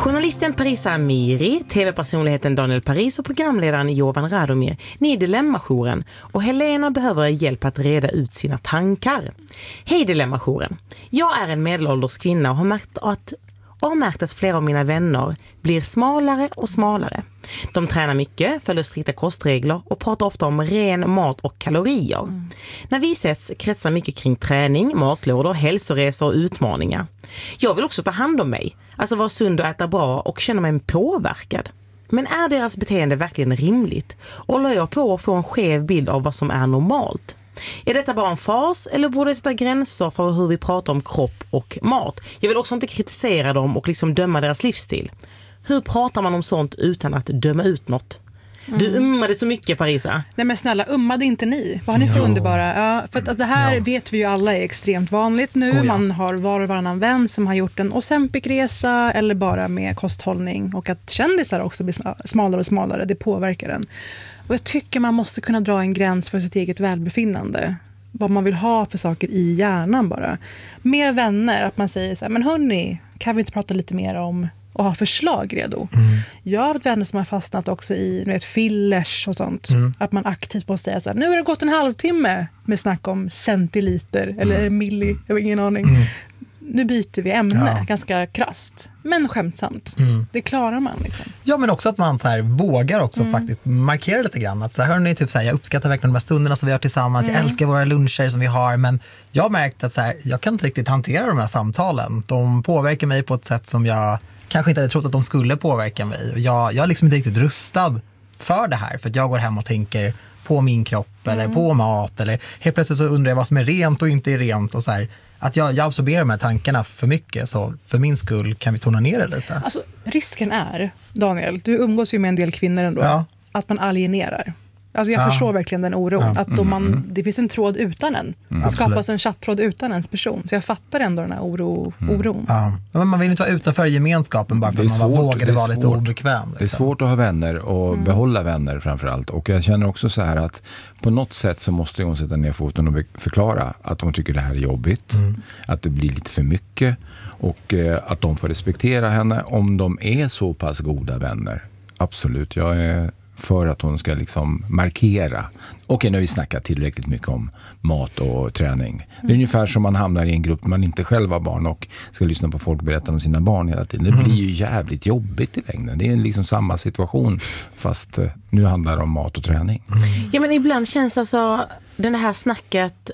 Journalisten Parisa Amiri, tv-personligheten Daniel Paris och programledaren Jovan Radomir, ni är Dilemmajouren och Helena behöver hjälp att reda ut sina tankar. Hej Dilemmajouren, jag är en medelålders kvinna och har märkt att flera av mina vänner blir smalare och smalare. De tränar mycket, följer strikta kostregler och pratar ofta om ren mat och kalorier. När vi ses kretsar mycket kring träning, matlådor, hälsoresor och utmaningar. Jag vill också ta hand om mig, alltså vara sund och äta bra och känna mig påverkad. Men är deras beteende verkligen rimligt? Håller jag på att få en skev bild av vad som är normalt? Är detta bara en fas eller borde det sätta gränser för hur vi pratar om kropp och mat? Jag vill också inte kritisera dem och liksom döma deras livsstil. Hur pratar man om sånt utan att döma ut något? Du ummade så mycket, Parisa. Nej men snälla, ummade inte ni? Vad har ni för underbara? Ja, för att det här vet vi ju alla är extremt vanligt nu. Man har var och varannan vän som har gjort en Ozempic-resa eller bara med kosthållning. Och att kändisar också blir smalare och smalare, det påverkar den. Och jag tycker man måste kunna dra en gräns för sitt eget välbefinnande. Vad man vill ha för saker i hjärnan bara. Med vänner, att man säger så här, men hörni, kan vi inte prata lite mer om och ha förslag redo. Jag har haft vänner som har fastnat också i fillers och sånt. Att man aktivt måste säga så här, nu har det gått en halvtimme med snack om centiliter eller milli, jag har ingen aning. Nu byter vi ämne, ganska krasst, men skämtsamt. Det klarar man liksom. Ja, men också att man så här vågar också faktiskt markera lite grann. Att så här, hörni, typ så här, jag uppskattar verkligen de här stunderna som vi har tillsammans. Jag älskar våra luncher som vi har, men jag har märkt att så här, jag kan inte riktigt hantera de här samtalen. De påverkar mig på ett sätt som jag kanske inte hade trott att de skulle påverka mig. Jag är liksom inte riktigt rustad för det här. För att jag går hem och tänker på min kropp eller på mat. Eller helt plötsligt så undrar jag vad som är rent och inte är rent. Och så här, att jag absorberar de här tankarna för mycket. Så för min skull kan vi tona ner det lite. Alltså, risken är, Daniel, du umgås ju med en del kvinnor ändå, att man alienerar. Alltså jag förstår verkligen den oron. Att det finns en tråd utan en. Det skapas en chatttråd utan ens person. Så jag fattar ändå den här oron. Men man vill inte vara utanför gemenskapen bara för att man vågade vara lite obekväm. Liksom. Det är svårt att ha vänner och behålla vänner framförallt. Och jag känner också så här att på något sätt så måste hon sätta ner foten och förklara att hon tycker det här är jobbigt. Att det blir lite för mycket. Och att de får respektera henne om de är så pass goda vänner. Absolut, jag är för att hon ska liksom markera. Okej, nu har vi snackat tillräckligt mycket om mat och träning. Det är ungefär som man hamnar i en grupp man inte själv har barn och ska lyssna på folk berätta om sina barn hela tiden. Det blir ju jävligt jobbigt i längden. Det är liksom samma situation fast nu handlar det om mat och träning. Ja, men ibland känns alltså den här snacket